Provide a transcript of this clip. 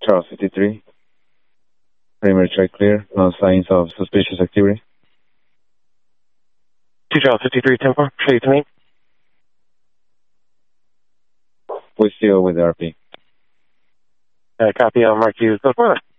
Charles 53. Perimeter check clear. No signs of suspicious activity. 2 Charles 53, 10-4. Show you to me. We're still with the RP. Copy. I'll mark you. Go forward.